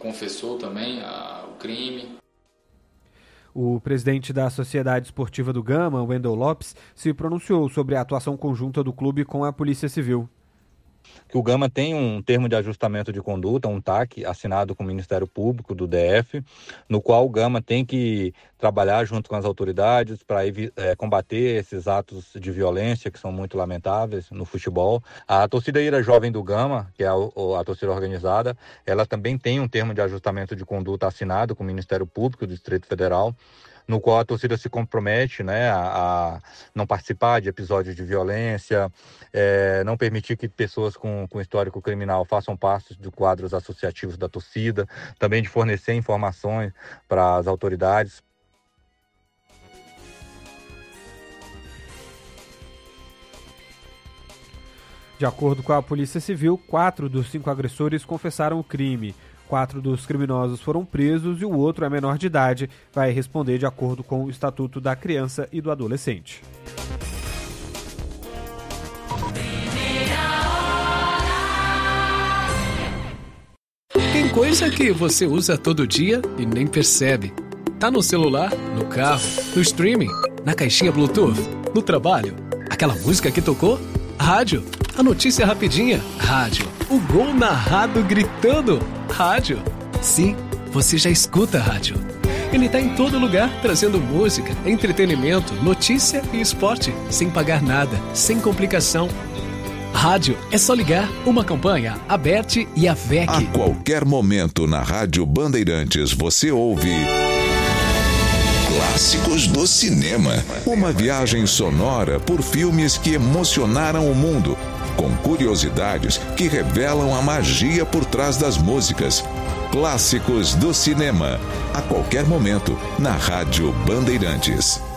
confessou também o crime. O presidente da Sociedade Esportiva do Gama, Wendel Lopes, se pronunciou sobre a atuação conjunta do clube com a Polícia Civil. O Gama tem um termo de ajustamento de conduta, um TAC, assinado com o Ministério Público do DF, no qual o Gama tem que trabalhar junto com as autoridades para combater esses atos de violência que são muito lamentáveis no futebol. A torcida Ira Jovem do Gama, que é a torcida organizada, ela também tem um termo de ajustamento de conduta assinado com o Ministério Público do Distrito Federal, no qual a torcida se compromete, né, a não participar de episódios de violência, não permitir que pessoas com histórico criminal façam parte de quadros associativos da torcida, também de fornecer informações para as autoridades. De acordo com a Polícia Civil, 4 dos 5 agressores confessaram o crime. 4 dos criminosos foram presos e o outro é menor de idade, vai responder de acordo com o Estatuto da Criança e do Adolescente. Tem coisa que você usa todo dia e nem percebe. Tá no celular, no carro, no streaming, na caixinha Bluetooth, no trabalho. Aquela música que tocou? Rádio. A notícia rapidinha? Rádio. O gol narrado gritando? Rádio. Sim, você já escuta rádio. Ele tá em todo lugar, trazendo música, entretenimento, notícia e esporte, sem pagar nada, sem complicação. Rádio é só ligar. Uma campanha, a BERT e a VEC. A qualquer momento na Rádio Bandeirantes você ouve Clássicos do Cinema. Uma viagem sonora por filmes que emocionaram o mundo, com curiosidades que revelam a magia por trás das músicas. Clássicos do Cinema. A qualquer momento na Rádio Bandeirantes.